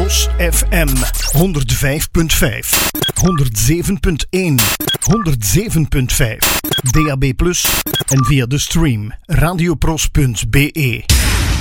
Pros FM 105.5, 107.1, 107.5, DAB+ en via de stream radiopros.be.